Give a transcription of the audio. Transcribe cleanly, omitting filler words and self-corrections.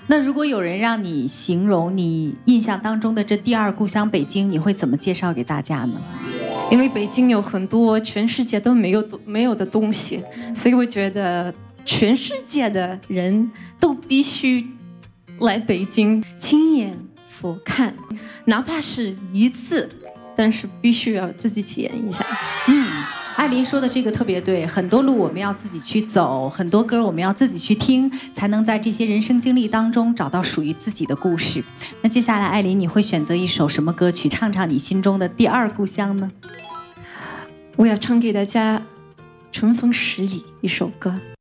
那如果有人让你形容你印象当中的这第二故乡北京，你会怎么介绍给大家呢？ 因为北京有很多全世界都没有的东西，所以我觉得全世界的人都必须来北京亲眼所看，哪怕是一次，但是必须要自己体验一下。 艾琳说的这个特别对，很多路我们要自己去走，很多歌我们要自己去听，才能在这些人生经历当中找到属于自己的故事。那接下来，艾琳，你会选择一首什么歌曲，唱唱你心中的第二故乡呢？ 我要唱给大家《春风十里》一首歌。